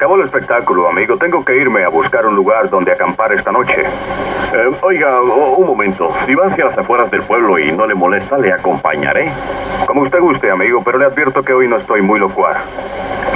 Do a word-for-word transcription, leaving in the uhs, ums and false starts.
acabó el espectáculo, amigo. Tengo que irme a buscar un lugar donde acampar esta noche. Eh, oiga, oh, un momento. Si va hacia las afueras del pueblo y no le molesta, le acompañaré. Como usted guste, amigo, pero le advierto que hoy no estoy muy locuaz.